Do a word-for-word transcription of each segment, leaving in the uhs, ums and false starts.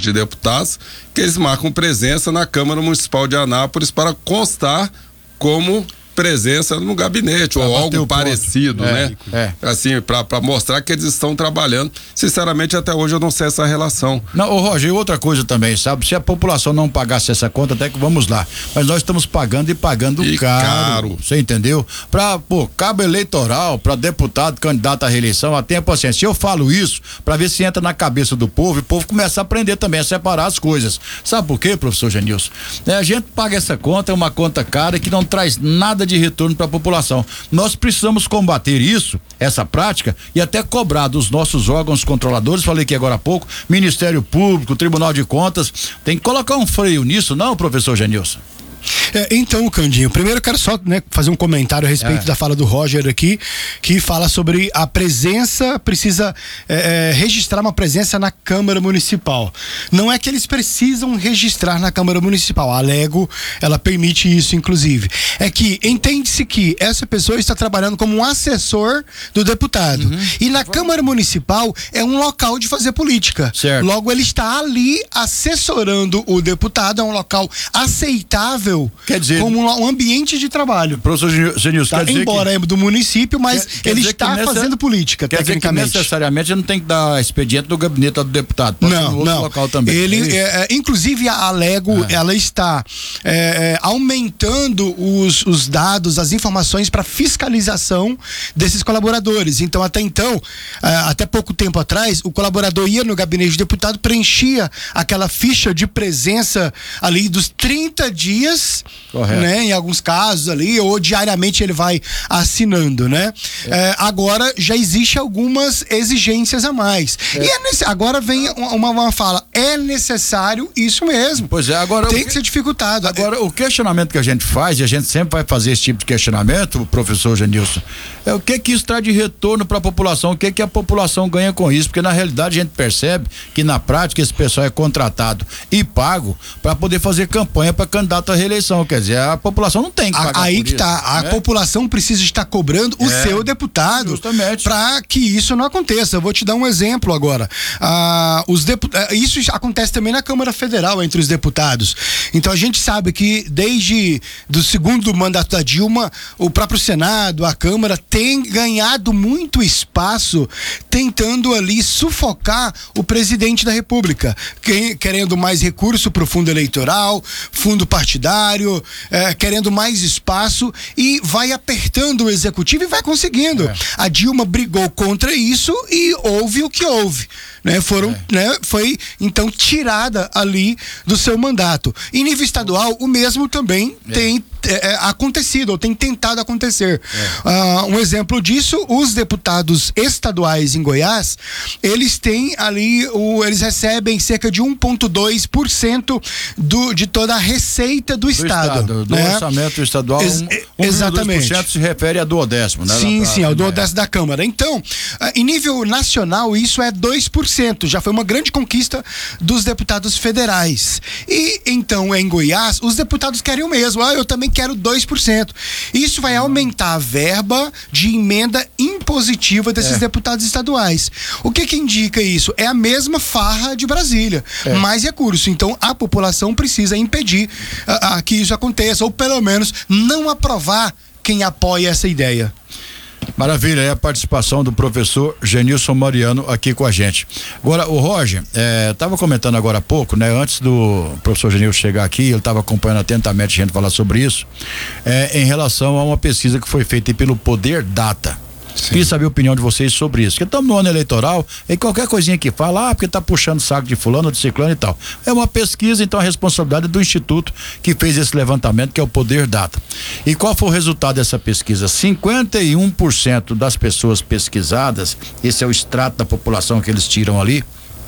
de Deputados, que eles marcam presença na Câmara Municipal de Anápolis para constar como presença no gabinete, pra ou algo parecido, é, né? É. Assim, para mostrar que eles estão trabalhando. Sinceramente, até hoje eu não sei essa relação. Não, ô Roger, e outra coisa também, sabe? Se a população não pagasse essa conta, até que vamos lá. Mas nós estamos pagando e pagando e caro, caro. Você entendeu? Pra, pô, cabo eleitoral, pra deputado, candidato à reeleição, até paciência. Se eu falo isso, pra ver se entra na cabeça do povo, e o povo começa a aprender também a separar as coisas. Sabe por quê, professor Genilson? É, a gente paga essa conta, é uma conta cara que não traz nada de retorno para a população. Nós precisamos combater isso, essa prática, e até cobrar dos nossos órgãos controladores, falei aqui agora há pouco, Ministério Público, Tribunal de Contas, tem que colocar um freio nisso, não, professor Genilson? É, então, Candinho, primeiro eu quero só, né, fazer um comentário a respeito é. da fala do Roger aqui, que fala sobre a presença, precisa é, é, registrar uma presença na Câmara Municipal. Não é que eles precisam registrar na Câmara Municipal, a Alego, ela permite isso, inclusive. É que entende-se que essa pessoa está trabalhando como um assessor do deputado. Uhum. E na Câmara Municipal é um local de fazer política. Certo. Logo, ele está ali assessorando o deputado, é um local aceitável, quer dizer, como um, um ambiente de trabalho. Professor Genilson, tá? quer dizer embora que, é do município, mas quer, quer ele está nessa, fazendo política, quer tecnicamente. Dizer que necessariamente não tem que dar expediente do gabinete do deputado. Pode não, outro não. Local também. Ele, é é, inclusive a Alego, é. ela está é, é, aumentando os, os dados, as informações para fiscalização desses colaboradores. Então, até então, é, até pouco tempo atrás, o colaborador ia no gabinete de deputado, preenchia aquela ficha de presença ali dos trinta dias, né, em alguns casos ali, ou diariamente ele vai assinando, né? É. É, agora já existe algumas exigências a mais. É. E é nesse, agora vem uma, uma fala, é necessário isso mesmo. Pois é, agora tem que, que ser dificultado. Agora, o questionamento que a gente faz, e a gente sempre vai fazer esse tipo de questionamento, professor Genilson, é o que que isso traz de retorno para a população, o que que a população ganha com isso, porque na realidade a gente percebe que na prática esse pessoal é contratado e pago para poder fazer campanha para candidato à reeleição, quer dizer, a população não tem que pagar. Aí por que isso, tá, a né? população precisa estar cobrando o é, seu deputado para que isso não aconteça. Eu vou te dar um exemplo agora. Ah, os depu- isso acontece também na Câmara Federal entre os deputados. Então a gente sabe que desde do segundo mandato da Dilma, o próprio Senado, a Câmara tem ganhado muito espaço tentando ali sufocar o presidente da República, que, querendo mais recurso para o fundo eleitoral, fundo partidário, é, querendo mais espaço, e vai apertando o executivo e vai conseguindo. É. A Dilma brigou contra isso e houve o que houve. Né, foram, é. né, foi então tirada ali do seu mandato. Em nível estadual, o mesmo também é. tem é, acontecido, ou tem tentado acontecer. É. Uh, um exemplo disso, os deputados estaduais em Goiás, eles têm ali, o, eles recebem cerca de um vírgula dois por cento do, de toda a receita do, do estado. estado do né? orçamento estadual, Ex- um, exatamente. um vírgula dois por cento se refere a duodécimo, né? Sim, pra, sim, ao duodécimo da Câmara. Então, uh, em nível nacional, isso é dois por cento. Já foi uma grande conquista dos deputados federais. E então, em Goiás, os deputados querem o mesmo. Ah, eu também quero dois por cento. Isso vai aumentar a verba de emenda impositiva desses é. deputados estaduais. O que que indica isso? É a mesma farra de Brasília. É. Mais recurso. Então, a população precisa impedir uh, uh, que isso aconteça, ou pelo menos não aprovar quem apoia essa ideia. Maravilha, é a participação do professor Genilson Mariano aqui com a gente. Agora, o Roger, é, tava comentando agora há pouco, né? Antes do professor Genilson chegar aqui, ele estava acompanhando atentamente a gente falar sobre isso, é, em relação a uma pesquisa que foi feita pelo Poder Data. Sim. Queria saber a opinião de vocês sobre isso. Porque estamos no ano eleitoral e qualquer coisinha que fala, ah, porque tá puxando saco de fulano, de ciclano e tal. É uma pesquisa, então a responsabilidade é do instituto que fez esse levantamento, que é o Poder Data. E qual foi o resultado dessa pesquisa? cinquenta e um por cento das pessoas pesquisadas, esse é o extrato da população que eles tiram ali,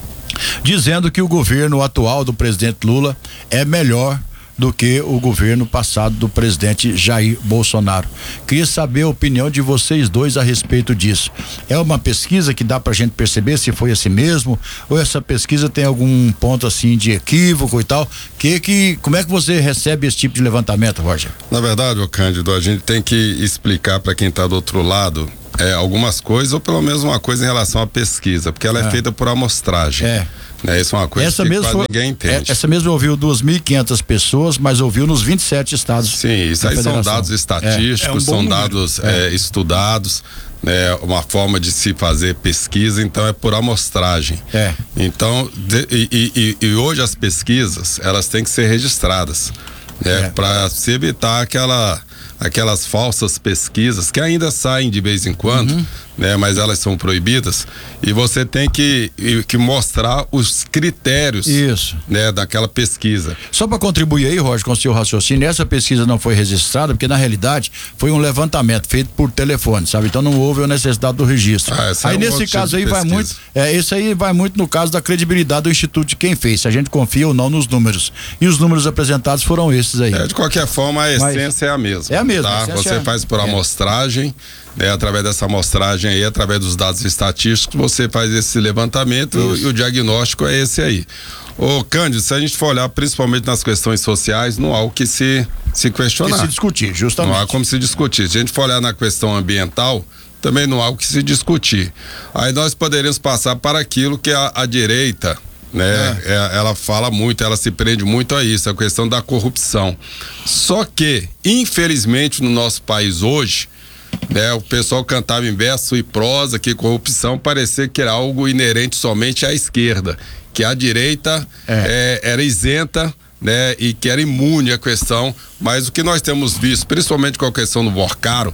dizendo que o governo atual do presidente Lula é melhor do que o governo passado do presidente Jair Bolsonaro. Queria saber a opinião de vocês dois a respeito disso. É uma pesquisa que dá pra gente perceber se foi assim mesmo, ou essa pesquisa tem algum ponto assim de equívoco e tal? Que, que, como é que você recebe esse tipo de levantamento, Roger? Na verdade, ô Cândido, a gente tem que explicar para quem tá do outro lado é, algumas coisas, ou pelo menos uma coisa em relação à pesquisa, porque ela é, é feita por amostragem. É. É, isso é uma coisa essa que mesmo quase foi, ninguém entende. É, essa mesmo ouviu duas mil e quinhentas pessoas, mas ouviu nos vinte e sete estados. Sim, isso aí federação. São dados estatísticos, é. É um são dados é. É, estudados, é uma forma de se fazer pesquisa, então é por amostragem. É. Então, de, e, e, e hoje as pesquisas, elas têm que ser registradas, né, é. para se evitar aquela, aquelas falsas pesquisas que ainda saem de vez em quando, uhum. né, mas elas são proibidas, e você tem que, que mostrar os critérios, isso, né, daquela pesquisa. Só para contribuir aí, Roger, com o seu raciocínio, essa pesquisa não foi registrada porque na realidade foi um levantamento feito por telefone, sabe? Então não houve a necessidade do registro. Ah, aí é um nesse caso tipo aí vai muito, é, isso aí vai muito no caso da credibilidade do instituto de quem fez, se a gente confia ou não nos números. E os números apresentados foram esses aí. É, de qualquer forma, a essência mas, é a mesma. É a mesma. Tá? Você é, faz por é. amostragem, né, através dessa amostragem aí, através dos dados estatísticos, você faz esse levantamento. Isso. E o diagnóstico é esse aí. Ô Cândido, se a gente for olhar principalmente nas questões sociais, não há o que se, se questionar. Que se discutir, justamente. Não há como se discutir. Se a gente for olhar na questão ambiental, também não há o que se discutir. Aí nós poderíamos passar para aquilo que a, a direita, né, é. É, ela fala muito, ela se prende muito a isso, a questão da corrupção. Só que, infelizmente, no nosso país hoje, né, o pessoal cantava em verso e prosa que corrupção parecia que era algo inerente somente à esquerda, que a direita é. É, era isenta, né, e que era imune à questão, mas o que nós temos visto, principalmente com a questão do Borcaro,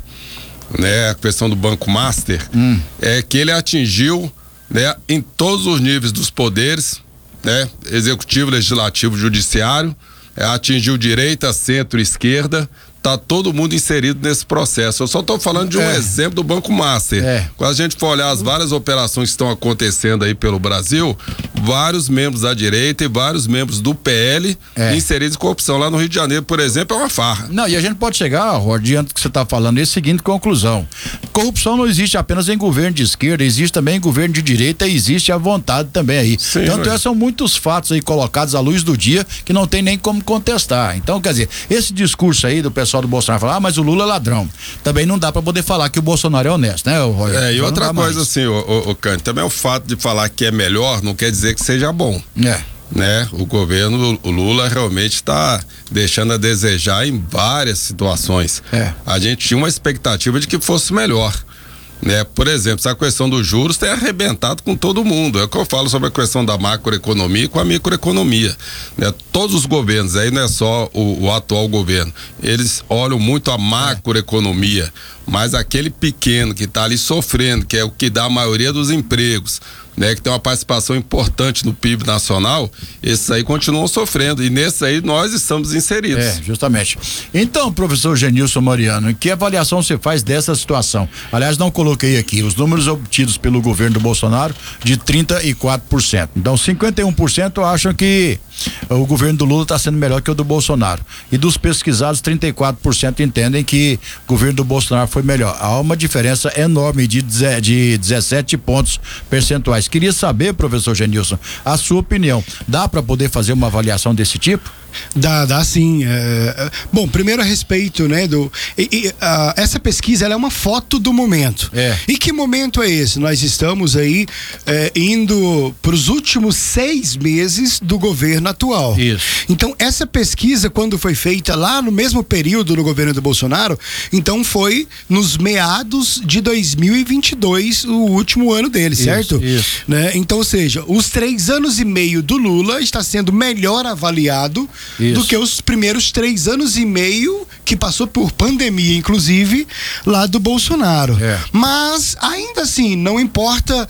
né, a questão do Banco Master, hum. é que ele atingiu, né, em todos os níveis dos poderes, né, executivo, legislativo, judiciário, é, atingiu direita, centro, esquerda. Tá todo mundo inserido nesse processo. Eu só estou falando de um é. exemplo do Banco Master. É. Quando a gente for olhar as várias operações que estão acontecendo aí pelo Brasil, vários membros da direita e vários membros do P L é. inseridos em corrupção. Lá no Rio de Janeiro, por exemplo, é uma farra. Não, e a gente pode chegar, Rod, diante do que você está falando, é a seguinte conclusão: corrupção não existe apenas em governo de esquerda, existe também em governo de direita e existe à vontade também aí. Sim, Tanto é, são muitos fatos aí colocados à luz do dia que não tem nem como contestar. Então, quer dizer, esse discurso aí do pessoal do Bolsonaro falar, ah, mas o Lula é ladrão. Também não dá pra poder falar que o Bolsonaro é honesto, né, Roger? É, e então outra coisa mais. assim, o, o, o Cândido, também o fato de falar que é melhor não quer dizer que seja bom. É. Né? O governo, o Lula realmente está deixando a desejar em várias situações. É. A gente tinha uma expectativa de que fosse melhor. Né? Por exemplo, essa questão dos juros tem arrebentado com todo mundo. É o que eu falo sobre a questão da macroeconomia com a microeconomia. Né? Todos os governos, aí não é só o, o atual governo, eles olham muito a macroeconomia, mas aquele pequeno que está ali sofrendo, que é o que dá a maioria dos empregos, né, que tem uma participação importante no P I B nacional, esses aí continuam sofrendo, e nesse aí nós estamos inseridos. É, justamente. Então, professor Genilson Mariano, que avaliação você faz dessa situação? Aliás, não coloquei aqui os números obtidos pelo governo do Bolsonaro de trinta e quatro por cento. Então, cinquenta e um por cento acham que o governo do Lula está sendo melhor que o do Bolsonaro. E dos pesquisados, trinta e quatro por cento entendem que o governo do Bolsonaro foi melhor. Há uma diferença enorme de, de dezessete pontos percentuais. Queria saber, professor Genilson, a sua opinião. Dá para poder fazer uma avaliação desse tipo? Dá, dá sim. É, bom, primeiro a respeito, né, do e, e, uh, essa pesquisa, ela é uma foto do momento. É. E que momento é esse? Nós estamos aí é, indo para os últimos seis meses do governo atual. Isso. Então, essa pesquisa, quando foi feita lá no mesmo período do governo do Bolsonaro, então foi nos meados de dois mil e vinte e dois, o último ano dele, certo? Isso, isso. Né? Então, ou seja, os três anos e meio do Lula está sendo melhor avaliado Isso. do que os primeiros três anos e meio que passou por pandemia, inclusive, lá do Bolsonaro. É. Mas, ainda assim, não importa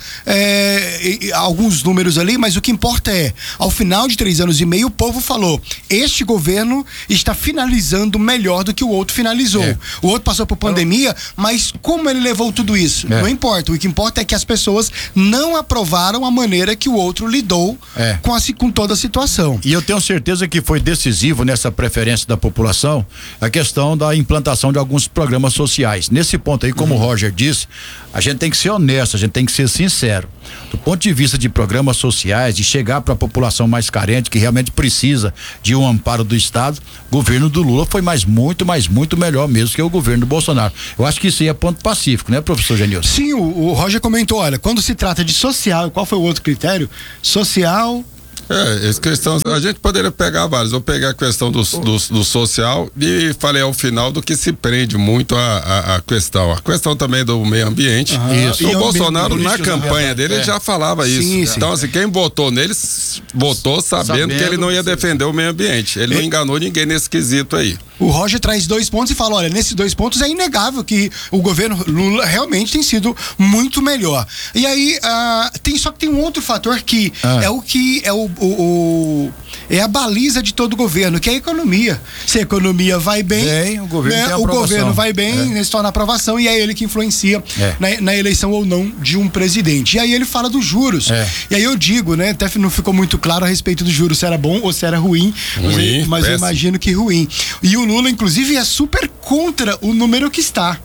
é, alguns números ali, mas o que importa é, ao final de três anos e meio, o povo falou, este governo está finalizando melhor do que o outro finalizou. É. O outro passou por pandemia, mas como ele levou tudo isso? É. Não importa. O que importa é que as pessoas não aprovaram a maneira que o outro lidou é. com, a, com toda a situação. E eu tenho certeza que foi decisivo nessa preferência da população a questão da implantação de alguns programas sociais. Nesse ponto aí, como uhum. o Roger disse, a gente tem que ser honesto, a gente tem que ser sincero. Do ponto de vista de programas sociais, de chegar para a população mais carente, que realmente precisa de um amparo do Estado, o governo do Lula foi mais muito, mais muito melhor mesmo que o governo do Bolsonaro. Eu acho que isso aí é ponto pacífico, né, professor Genilson? Sim, o, o Roger comentou, olha, quando se trata de social, qual foi o outro critério? Social... É, essa questão, a gente poderia pegar vários. Eu peguei a questão do, do, do social e falei ao final do que se prende muito a, a, a questão. A questão também do meio ambiente. Uhum. Isso. O Bolsonaro, na campanha dele, é. ele já falava isso. Sim, sim. Então, assim, quem votou nele, votou sabendo, sabendo que ele não ia defender o meio ambiente. Ele é. não enganou ninguém nesse quesito aí. O Roger traz dois pontos e fala, olha, nesses dois pontos é inegável que o governo Lula realmente tem sido muito melhor. E aí, uh, tem, só que tem um outro fator que ah. é o que é o, o, o é a baliza de todo o governo, que é a economia. Se a economia vai bem, bem o governo, né, tem o governo vai bem, é. né, se torna aprovação e é ele que influencia é. na, na eleição ou não de um presidente. E aí ele fala dos juros. É. E aí eu digo, né, até não ficou muito claro a respeito dos juros, se era bom ou se era ruim, ruim mas, mas eu imagino que ruim. E o Lula, inclusive, é super contra o número que está.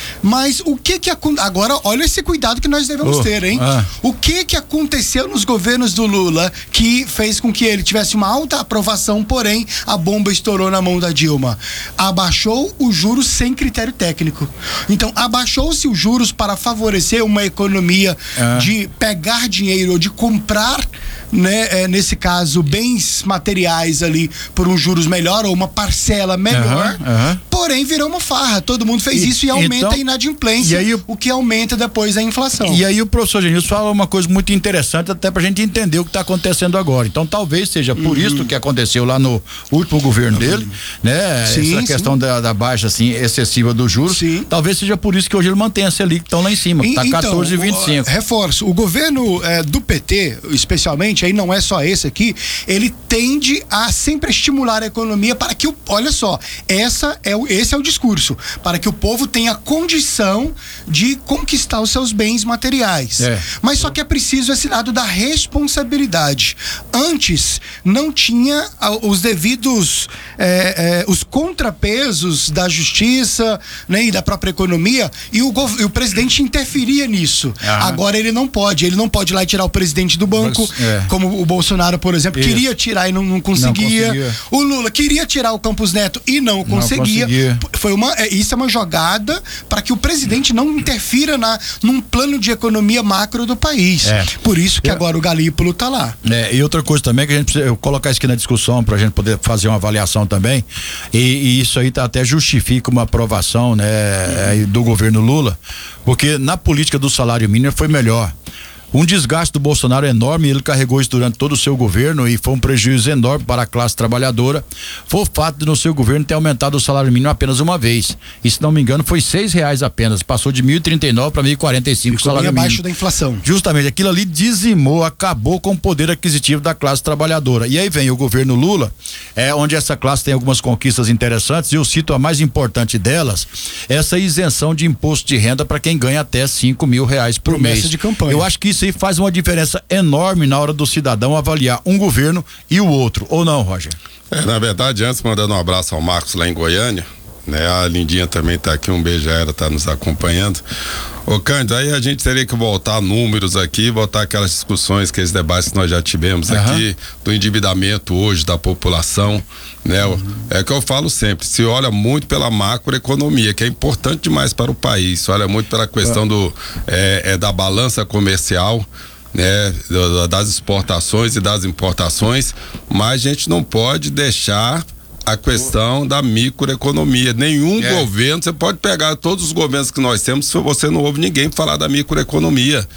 Mas o que que agora olha esse cuidado que nós devemos oh, ter, hein? Ah. O que que aconteceu nos governos do Lula que fez com que ele tivesse uma alta aprovação, porém a bomba estourou na mão da Dilma? Abaixou os juros sem critério técnico. Então, abaixou-se os juros para favorecer uma economia ah. de pegar dinheiro ou de comprar, né, é, nesse caso, bens materiais ali por um juros melhor ou uma parcela melhor. Uhum, uhum. Porém, virou uma farra. Todo mundo fez e, isso e aumenta então, a inadimplência, e aí, o que aumenta depois a inflação. E aí o professor Genilson fala uma coisa muito interessante até pra gente entender o que está acontecendo agora. Então talvez seja por uhum. isso que aconteceu lá no último governo dele, uhum. né? Sim, essa questão da, da baixa assim excessiva dos juros. Sim. Talvez seja por isso que hoje ele mantém essa ali que estão lá em cima, que tá então, quatorze e vinte e cinco. Reforço, o governo é, do P T, especialmente, aí não é só esse aqui, ele tende a sempre estimular a economia para que o, olha só, essa é o, esse é o discurso, para que o povo tenha condição de conquistar os seus bens materiais. É. Mas só que é preciso esse lado da responsabilidade. Antes não tinha os devidos é, é, os contrapesos da justiça, né, e da própria economia, e o, e o presidente interferia nisso. Aham. Agora ele não pode, ele não pode ir lá e tirar o presidente do banco, Mas, é. como o Bolsonaro, por exemplo, Isso. queria tirar e não, não, conseguia. não conseguia. O Lula queria tirar o Campos Neto e não conseguia. Não conseguia. Foi uma, é, isso é uma jogada para que o presidente não interfira na, num plano de economia macro do país. É. Por isso que é. agora o Galípolo tá lá. É, e outra coisa também que a gente precisa colocar isso aqui na discussão pra gente poder fazer uma avaliação também, e, e isso aí tá, até justifica uma aprovação, né, do governo Lula, porque na política do salário mínimo foi melhor. Um desgaste do Bolsonaro enorme, ele carregou isso durante todo o seu governo e foi um prejuízo enorme para a classe trabalhadora. Foi o fato de no seu governo ter aumentado o salário mínimo apenas uma vez. E se não me engano foi seis reais apenas, passou de mil e trinta e nove para mil e quarenta e cinco o salário mínimo. Abaixo da inflação. Justamente, aquilo ali dizimou, acabou com o poder aquisitivo da classe trabalhadora. E aí vem o governo Lula, é onde essa classe tem algumas conquistas interessantes, e eu cito a mais importante delas, essa isenção de imposto de renda para quem ganha até cinco mil reais por Promessa mês. De campanha. Eu acho que isso aí faz uma diferença enorme na hora do cidadão avaliar um governo e o outro, ou não, Roger? É, na verdade, antes, mandando um abraço ao Marcos lá em Goiânia, né? A Lindinha também tá aqui, um beijo a ela, tá nos acompanhando. Ô Cândido, aí a gente teria que voltar números aqui, voltar aquelas discussões, aqueles debates que nós já tivemos uhum. aqui, do endividamento hoje da população, né? Uhum. É que eu falo sempre, se olha muito pela macroeconomia, que é importante demais para o país, se olha muito pela questão uhum. do, é, é, da balança comercial, né? Das exportações e das importações, mas a gente não pode deixar a questão da microeconomia. Nenhum é. governo, você pode pegar todos os governos que nós temos, você não ouve ninguém falar da microeconomia,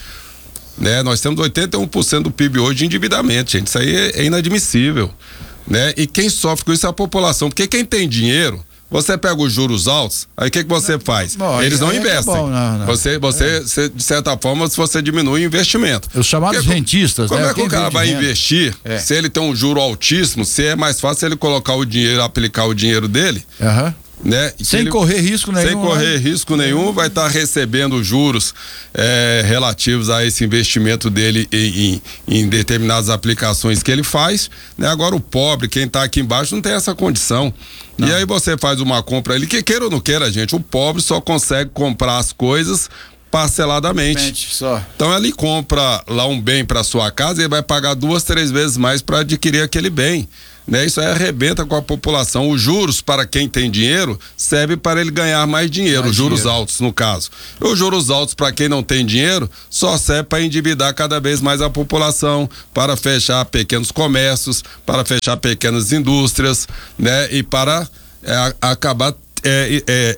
né? Nós temos oitenta e um por cento do P I B hoje de endividamento, gente, isso aí é, é inadmissível, né? E quem sofre com isso é a população, porque quem tem dinheiro, você pega os juros altos, aí o que que você faz? Bom, Eles não investem. É bom, não, não. Você, você, é. você, de certa forma, você diminui o investimento. Os chamados porque, rentistas, como né? Como é que o cara vai dinheiro? investir é. se ele tem um juro altíssimo, se é mais fácil ele colocar o dinheiro, aplicar o dinheiro dele, uhum. né? Sem ele, correr risco nenhum. Sem correr risco nenhum, vai estar tá recebendo juros é, relativos a esse investimento dele em, em, em determinadas aplicações que ele faz, né? Agora o pobre, quem está aqui embaixo, não tem essa condição. Não. E aí você faz uma compra, ele que queira ou não queira, gente, o pobre só consegue comprar as coisas parceladamente. Só. Então ele compra lá um bem para sua casa e ele vai pagar duas, três vezes mais para adquirir aquele bem. Né? Isso aí arrebenta com a população. Os juros para quem tem dinheiro serve para ele ganhar mais dinheiro, mais os juros dinheiro. altos no caso. E os juros altos para quem não tem dinheiro só serve para endividar cada vez mais a população, para fechar pequenos comércios, para fechar pequenas indústrias, né? E para é, acabar É, é,